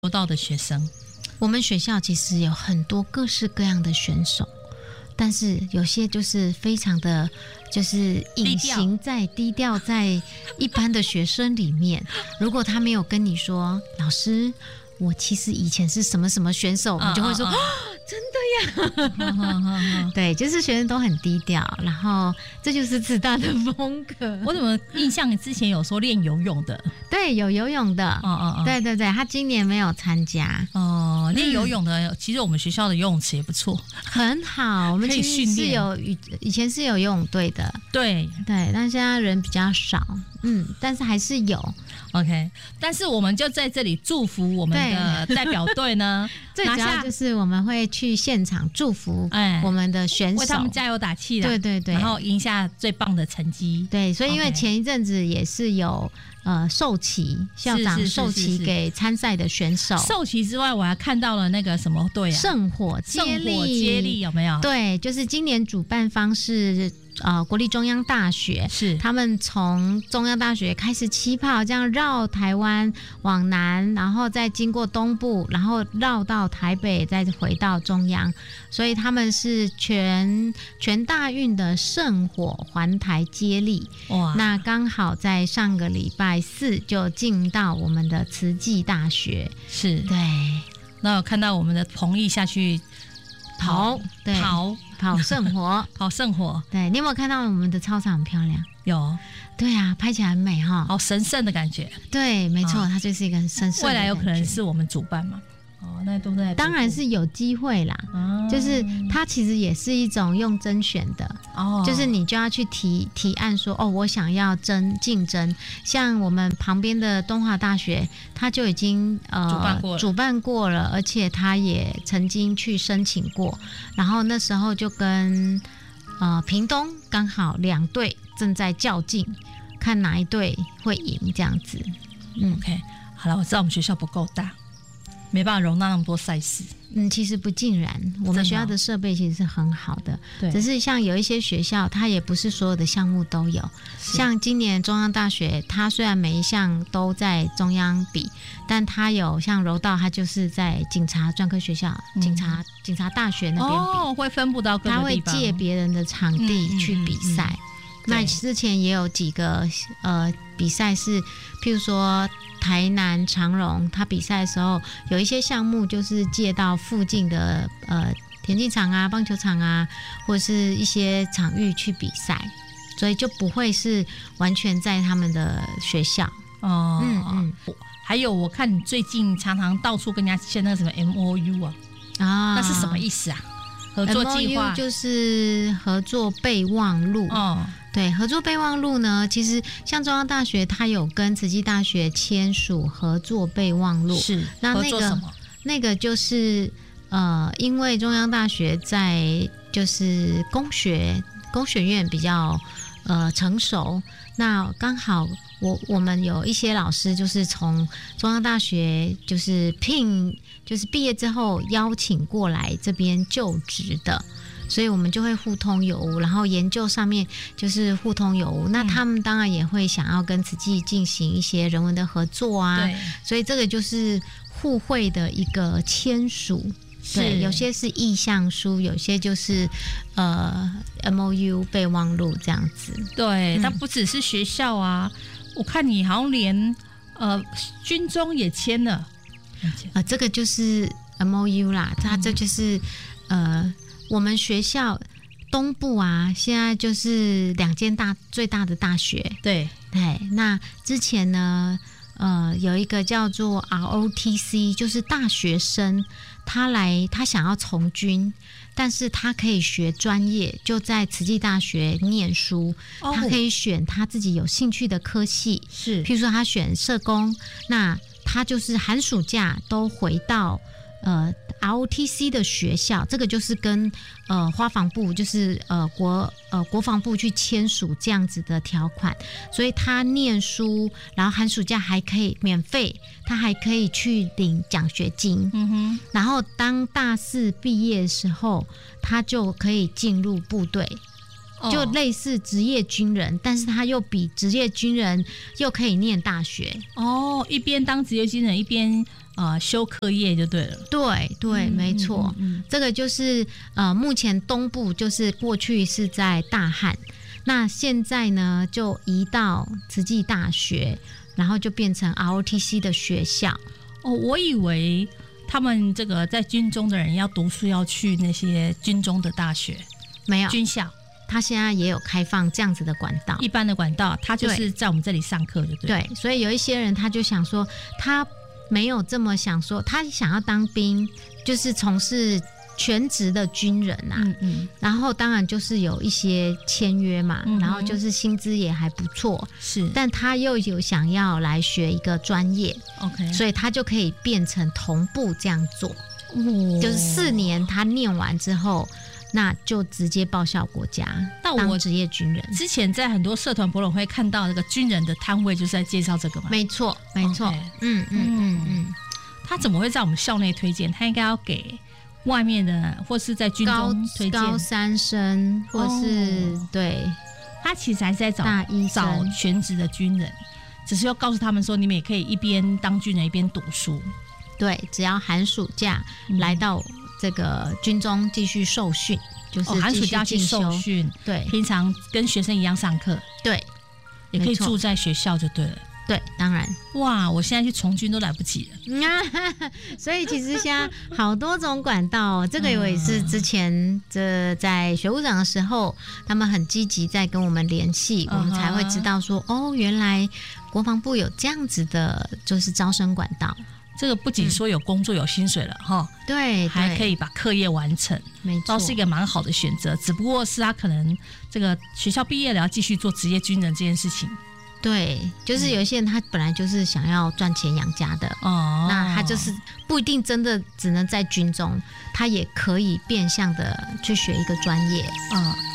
柔道的学生？ 我们学校其实有很多各式各样的选手，但是有些就是非常的就是隐形在低调在一般的学生里面。如果他没有跟你说，老师，我其实以前是什么什么选手，你就会说真的呀。对，就是学生都很低调，然后这就是自大的风格。 我怎么印象之前有说练游泳的？ 对，有游泳的。对对对，他今年没有参加。 练游泳的，其实我们学校的游泳池也不错， 很好。我们其实是有以前是有游泳队的， 对对，但现在人比较少，但是还是有。 OK， 但是我们就在这里祝福我们的代表队呢， 最主要就是我们会去现场祝福我们的选手， 为他们加油打气的， 对对对， 然后赢下最棒的成绩。 对，所以因为前一阵子也是有授旗，校长授旗给参赛的选手。 授旗之外，我还看到了那个什么队啊， 圣火接力有没有？ 对，就是今年主办方是国立中央大学， 是他们从中央大学开始起跑，这样绕台湾往南，然后再经过东部，然后绕到台北，再回到中央，所以他们是全大运的圣火环台接力。哇！那刚好在上个礼拜4就进到我们的慈济大学， 是对。 那我看到我们的彭毅下去跑圣火， 跑圣火。 对，你有没有看到我们的操场很漂亮？ 有。 对啊，拍起来很美哈， 好神圣的感觉。 对，没错，它就是一个很神圣的感觉。 未来有可能是我们主办嘛？那都在。 当然是有机会啦。就是它其实也是一种用甄选的。就是你就要去提案说，我想要竞争。像我们旁边的东华大学，它就已经主办过了，而且它也曾经去申请过。然后那时候就跟屏东刚好2队正在较劲，看哪一队会赢这样子。 OK， 好了，我知道我们学校不够大，没办法容纳那么多赛事。 其实不尽然，我们学校的设备其实是很好的， 对， 只是像有一些学校，它也不是所有的项目都有。像今年中央大学，它虽然每一项都在中央比，但它有像柔道，它就是在警察专科学校、警察大学那边比， 会分布到各个地方， 它会借别人的场地去比赛。那之前也有几个比赛是，譬如说台南长荣，他比赛的时候有一些项目就是借到附近的田径场啊、棒球场啊，或者是一些场域去比赛，所以就不会是完全在他们的学校。 还有我看你最近常常到处跟人家签那个什么 MOU 那是什么意思啊？合作计划 MOU 就是合作备忘录。对，合作备忘录呢，其实像中央大学，它有跟慈济大学签署合作备忘录。 是，合作什么？ 那个就是因为中央大学在就是工学院比较成熟，那刚好我们有一些老师就是从中央大学就是毕业之后邀请过来这边就职的。所以我们就会互通有无，然后研究上面就是互通有无。那他们当然也会想要跟慈济进行一些人文的合作啊。对，所以这个就是互惠的一个签署。对，有些是意向书，有些就是MOU 备忘录这样子。 对，但不只是学校啊，我看你好像连军中也签了。 这个就是 MOU 啦，它这就是我们学校东部啊，现在就是2间最大的大学。对，那之前呢，有一个叫做 ROTC， 就是大学生，他想要从军，但是他可以学专业，就在慈济大学念书。他可以选他自己有兴趣的科系，是，譬如说他选社工，那他就是寒暑假都回到ROTC 的学校，这个就是跟花防部就是国防部去签署这样子的条款，所以他念书，然后寒暑假还可以免费，他还可以去领奖学金。然后当大4毕业的时候，他就可以进入部队。 就类似职业军人，但是他又比职业军人又可以念大学。 一边当职业军人一边修课业就对了。 对对，没错。这个就是目前东部就是过去是在大汉，那现在呢就移到慈济大学，然后就变成 ROTC 的学校。 我以为他们这个在军中的人要读书要去那些军中的大学， 没有军校。 他现在也有开放这样子的管道， 一般的管道，他就是在我们这里上课就对。 对，所以有一些人他就想说，他没有这么想说，他想要当兵，就是从事全职的军人啊。然后当然就是有一些签约嘛，然后就是薪资也还不错， 是， 但他又有想要来学一个专业 ，OK， 所以他就可以变成同步这样做，就是4年他念完之后。那就直接报效国家，当职业军人。 之前在很多社团博览会看到那个军人的摊位，就是在介绍这个嘛。 没错，没错。 他怎么会在我们校内推荐？他应该要给外面的，或是在军中推荐高三生，或是对。 他其实还是在找大一生， 找全职的军人，只是要告诉他们说，你们也可以一边当军人一边读书。 对，只要寒暑假来到这个军中继续受训，就是寒暑假去受训， 对， 平常跟学生一样上课， 对， 也可以住在学校就对了。 对，当然。 哇，我现在去从军都来不及了。 所以其实现在好多种管道，这个我也是之前在学务长的时候，他们很积极在跟我们联系，我们才会知道说，原来国防部有这样子的，就是招生管道。 这个不仅说有工作有薪水了哈， 对， 还可以把课业完成， 没错， 倒是一个蛮好的选择。只不过是他可能这个学校毕业了要继续做职业军人这件事情。 对，就是有一些人他本来就是想要赚钱养家的，那他就是不一定真的只能在军中，他也可以变相的去学一个专业。